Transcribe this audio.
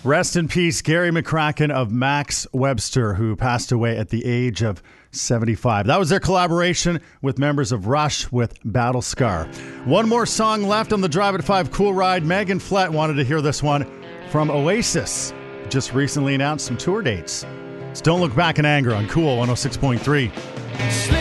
Rest in peace, Gary McCracken of Max Webster, who passed away at the age of 75. That was their collaboration with members of Rush with Battle Scar. One more song left on the Drive at 5 Cool Ride. Megan Flett wanted to hear this one from Oasis. Just recently announced some tour dates. So don't look back in anger on Cool 106.3.